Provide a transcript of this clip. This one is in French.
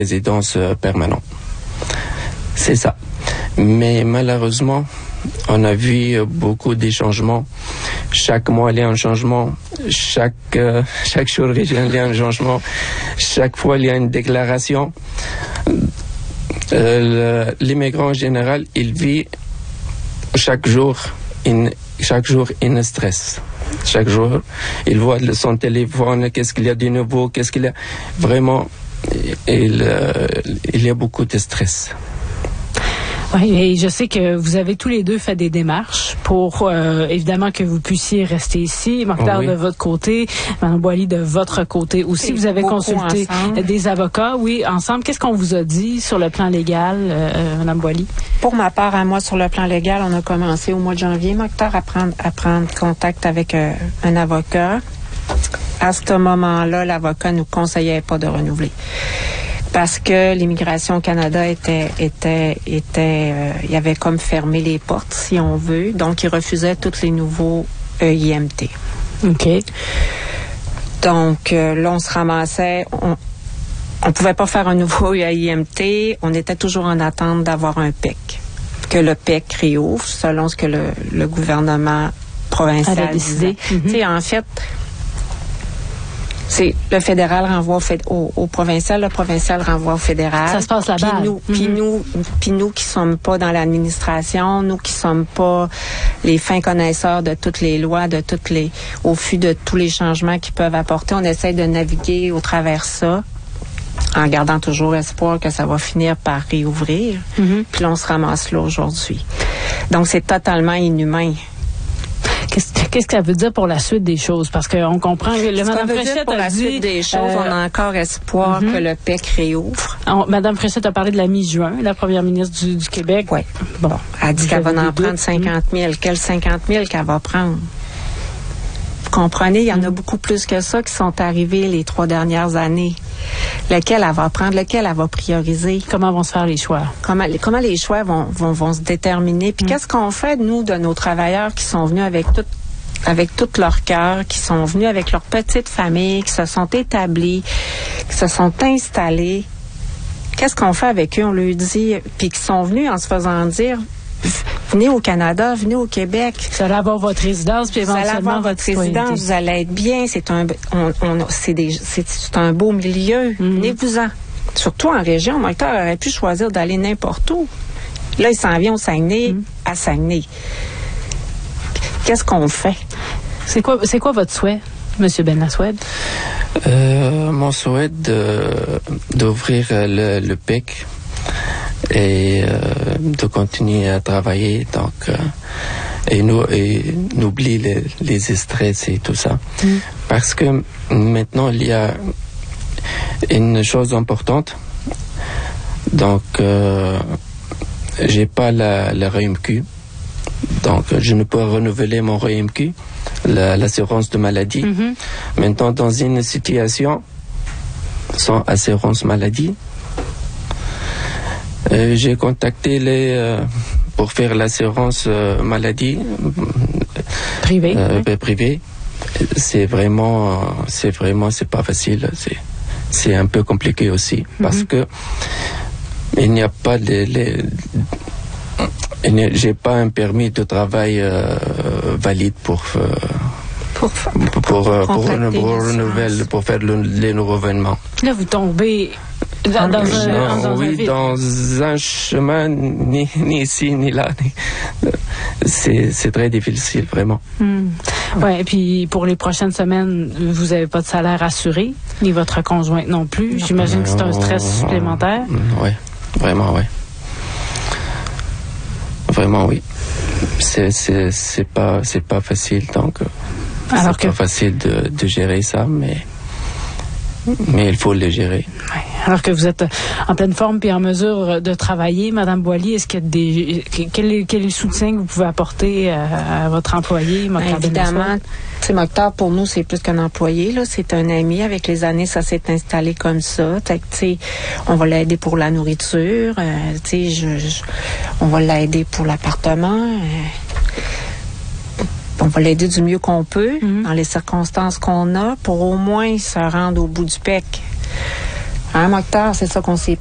résidence permanente. C'est ça. Mais malheureusement, on a vu beaucoup de changements. Chaque mois, il y a un changement. Chaque jour, il y a un changement. Chaque fois, il y a une déclaration. L'immigrant en général, il vit chaque jour in stress. Chaque jour, il voit son téléphone, qu'est-ce qu'il y a de nouveau, qu'est-ce qu'il y a. Vraiment, il y a beaucoup de stress. Oui, et je sais que vous avez tous les deux fait des démarches pour, évidemment, que vous puissiez rester ici. Mokhtar de votre côté, Mme Boily de votre côté aussi. Vous avez consulté des avocats, oui, ensemble. Qu'est-ce qu'on vous a dit sur le plan légal, Mme Boily? Pour ma part, à moi, sur le plan légal, on a commencé au mois de janvier, Mokhtar, à prendre contact avec un avocat. À ce moment-là, l'avocat nous conseillait pas de renouveler. Parce que l'immigration au Canada il y avait comme fermé les portes, si on veut. Donc, il refusait tous les nouveaux EIMT. OK. Donc, là, on se ramassait, on pouvait pas faire un nouveau EIMT. On était toujours en attente d'avoir un PEC. Que le PEC réouvre, selon ce que le gouvernement provincial a décidé. Tu sais, en fait, c'est le fédéral renvoie au provincial, le provincial renvoie au fédéral. Ça se passe là-bas. Puis nous qui sommes pas dans l'administration, nous qui sommes pas les fins connaisseurs de toutes les lois, au fût de tous les changements qu'ils peuvent apporter, on essaie de naviguer au travers ça, en gardant toujours espoir que ça va finir par réouvrir. Puis là, on se ramasse là aujourd'hui. Donc, c'est totalement inhumain. Qu'est-ce que ça veut dire pour la suite des choses? Parce qu'on comprend... Mme Fréchette pour la suite des choses, on a encore espoir que le PEC réouvre. Mme Fréchette a parlé de la mi-juin, la première ministre du Québec. Oui. Bon. Elle dit qu'elle va en prendre 50 000. Quels 50 000 qu'elle va prendre? Vous comprenez? Il y en a beaucoup plus que ça qui sont arrivés les 3 dernières années. Lequel elle va prendre? Lequel elle va prioriser? Comment vont se faire les choix? Comment les choix vont se déterminer? Puis qu'est-ce qu'on fait, nous, de nos travailleurs qui sont venus avec tout leur cœur, qui sont venus avec leur petite famille, qui se sont établis, qui se sont installés? Qu'est-ce qu'on fait avec eux? On leur dit, puis qui sont venus en se faisant dire, venez au Canada, venez au Québec. Vous allez avoir votre résidence, puis éventuellement vous allez avoir votre résidence, vous allez être bien. C'est un beau milieu. Venez-vous-en. Surtout en région, Mokhtar aurait pu choisir d'aller n'importe où. Là, il s'en vient au Saguenay, à Saguenay. Qu'est-ce qu'on fait? C'est quoi votre souhait, M. Ben-Laswed? Mon souhait d'ouvrir le PEC et de continuer à travailler, donc et n'oublie les stress et tout ça. Parce que maintenant, il y a une chose importante. Donc, j'ai pas la REMQ. Donc, je ne peux renouveler mon REMQ, l'assurance de maladie. Maintenant, dans une situation sans assurance maladie, j'ai contacté pour faire l'assurance maladie privée. C'est pas facile. C'est un peu compliqué aussi parce que il n'y a pas j'ai pas un permis de travail valide pour renouveler, pour faire les renouvellements. Là, vous tombez dans un chemin ni ici ni là. C'est très difficile, vraiment. Ouais, et puis pour les prochaines semaines, vous n'avez pas de salaire assuré, ni votre conjointe non plus. J'imagine que c'est un stress supplémentaire. Oui, vraiment, oui. Vraiment, oui. C'est pas facile, donc c'est pas facile de gérer ça, mais il faut le gérer. Ouais. Alors que vous êtes en pleine forme et en mesure de travailler, Mme Boily, est-ce qu'il y a quel est le soutien que vous pouvez apporter à votre employé, Mokhtar? Évidemment, Mokhtar, pour nous, c'est plus qu'un employé, là. C'est un ami. Avec les années, ça s'est installé comme ça. On va l'aider pour la nourriture. On va l'aider pour l'appartement. On va l'aider du mieux qu'on peut, dans les circonstances qu'on a, pour au moins se rendre au bout du PEC. Hein, Mokhtar, c'est ça qu'on s'est